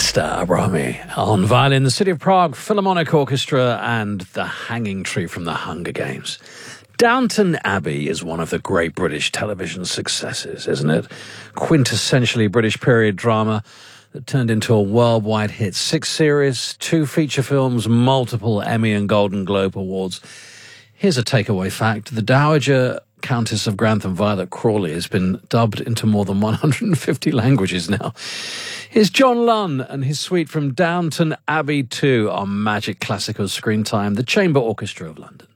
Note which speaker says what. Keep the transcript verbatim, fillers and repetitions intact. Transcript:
Speaker 1: Krista Abrami on violin, the City of Prague Philharmonic Orchestra, and The Hanging Tree from The Hunger Games. Downton Abbey is one of the great British television successes, isn't it? Quintessentially British period drama that turned into a worldwide hit. Six series, two feature films, multiple Emmy and Golden Globe awards. Here's a takeaway fact. The Dowager Countess of Grantham, Violet Crawley, has been dubbed into more than one hundred fifty languages now. Here's John Lunn and his suite from Downton Abbey two on Magic Classical Screen Time, the Chamber Orchestra of London.